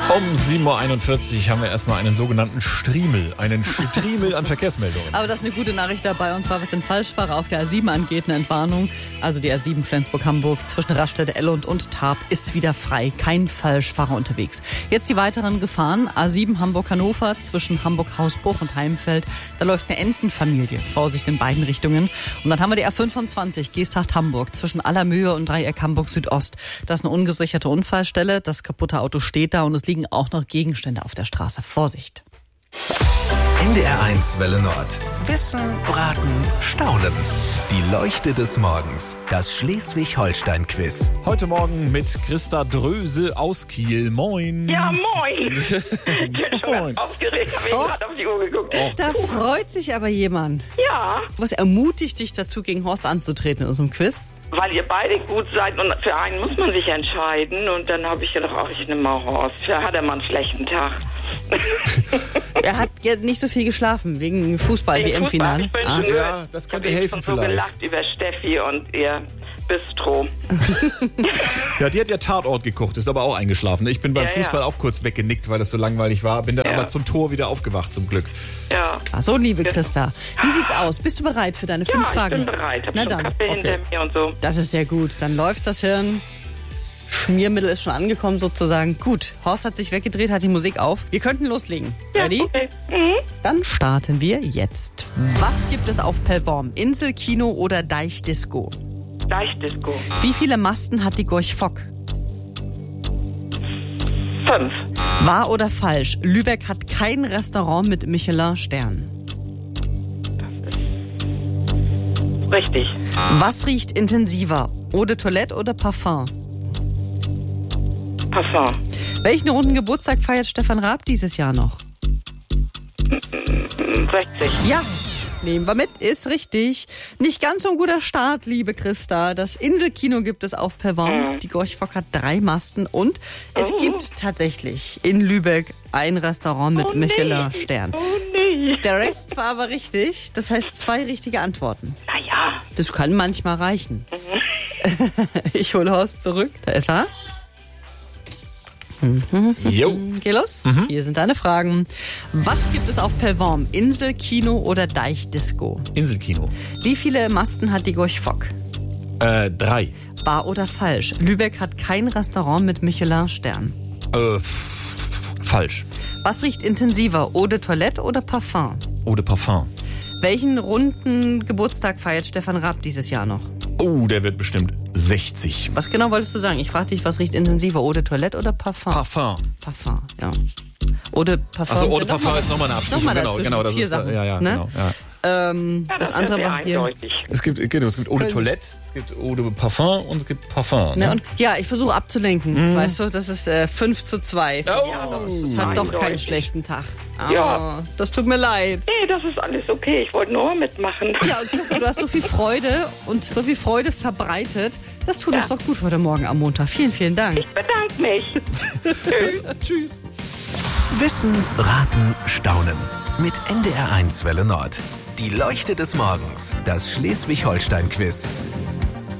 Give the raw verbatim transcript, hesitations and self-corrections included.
Um sieben Uhr einundvierzig haben wir erstmal einen sogenannten Striemel, einen Striemel an Verkehrsmeldungen. Aber das ist eine gute Nachricht dabei, und zwar was den Falschfahrer auf der A sieben angeht, eine Entwarnung. Also die A sieben Flensburg-Hamburg zwischen Raststätte Ellund und Tarp ist wieder frei, kein Falschfahrer unterwegs. Jetzt die weiteren Gefahren: A sieben Hamburg-Hannover zwischen Hamburg-Hausbruch und Heimfeld. Da läuft eine Entenfamilie, Vorsicht in beiden Richtungen. Und dann haben wir die A fünfundzwanzig Geesthacht-Hamburg zwischen Allermöhe und Dreieck Hamburg-Südost. Das ist eine ungesicherte Unfallstelle, das kaputte Auto steht da und es liegen auch noch Gegenstände auf der Straße. Vorsicht. N D R eins Welle Nord. Wissen, Raten, Staunen. Die Leuchte des Morgens. Das Schleswig-Holstein-Quiz. Heute Morgen mit Christa Dröse aus Kiel. Moin. Ja, moin. Ich bin schon ganz aufgeregt, habe ich Oh. gerade auf die Uhr geguckt. Oh. Da freut sich aber jemand. Ja, Was ermutigt dich dazu, gegen Horst anzutreten in unserem Quiz? weil ihr beide gut seid und für einen muss man sich entscheiden. Und dann habe ich gedacht, ach, ich nehme mal Horst. Ja, hat er mal einen schlechten Tag. Er hat ja nicht so viel geschlafen wegen Fußball-W M-Finale. Ich bin Ah. schon Ja, gehört. das Ich könnte hab eben helfen schon so vielleicht. gelacht über Steffi und ihr Bistro. Ja, die hat ja Tatort gekocht, ist aber auch eingeschlafen. Ich bin beim Ja, Fußball ja. auch kurz weggenickt, weil das so langweilig war. Bin dann Ja. aber zum Tor wieder aufgewacht, zum Glück. Ja. Ach so, liebe Christa. Wie sieht's aus? Bist du bereit für deine Ja, fünf ich Fragen? bin bereit. Hab Na schon dann, Kaffee okay. hinter mir und so. Das ist sehr gut. Dann läuft das Hirn. Schmiermittel ist schon angekommen sozusagen. Gut, Horst hat sich weggedreht, hat die Musik auf. Wir könnten loslegen. Ready? Ja, okay. Mhm. Dann starten wir jetzt. Was gibt es auf Pellworm? Inselkino oder Deichdisco? Deichdisco. Wie viele Masten hat die Gorch Fock? Fünf. Wahr oder falsch? Lübeck hat kein Restaurant mit Michelin-Stern. Richtig. Was riecht intensiver? Eau de Toilette oder Parfum? Parfum. Welchen runden Geburtstag feiert Stefan Raab dieses Jahr noch? sechzig. Ja, nehmen wir mit, ist richtig. Nicht ganz so ein guter Start, liebe Christa. Das Inselkino gibt es auf Pellworm. Mhm. Die Gorch Fock hat drei Masten und es Oh. gibt tatsächlich in Lübeck ein Restaurant mit Oh, nee. Michelin-Stern. Oh nee. Der Rest war aber richtig. Das heißt zwei richtige Antworten. Naja. Das kann manchmal reichen. Mhm. Ich hole Horst zurück. Da ist er. Jo. Geh los. Mhm. Hier sind deine Fragen. Was gibt es auf Pellworm? Inselkino oder Deichdisco? Inselkino. Wie viele Masten hat die Gorch Fock? Äh, drei. Wahr oder falsch? Lübeck hat kein Restaurant mit Michelin-Stern. Äh, falsch. Was riecht intensiver? Eau de Toilette oder Parfum? Eau de Parfum. Welchen runden Geburtstag feiert Stefan Raab dieses Jahr noch? Oh, der wird bestimmt sechzig. Was genau wolltest du sagen? Ich frage dich, was riecht intensiver? Eau de Toilette oder Parfum? Parfum. Parfum, ja. Eau de Parfum. Also Eau de sind Parfum noch ist nochmal eine Abstufung. Nochmal Genau, dazwischen. genau. Das Vier ist, Sachen, ja, ja, ne? genau. Ja. Ähm, Ja, das ist andere ja war sehr hier. eindeutig. Es gibt, genau, es gibt Eau de Toilette, es gibt Eau de Parfum und es gibt Parfum. Ne, Ne? und ja, ich versuche abzulenken, weißt du, das ist äh, fünf zu zwei. Oh. Ja, das Das ist hat doch keinen eindeutig. schlechten Tag. Ah, Ja. Das tut mir leid. Nee, das ist alles okay. Ich wollte nur mitmachen. Ja, und Christa, du hast so viel Freude und so viel Freude verbreitet. Das tut Ja. uns doch gut heute Morgen am Montag. Vielen, vielen Dank. Ich bedanke mich. Tschüss. Wissen, Raten, Staunen. Mit N D R eins Welle Nord. Die Leuchte des Morgens. Das Schleswig-Holstein-Quiz.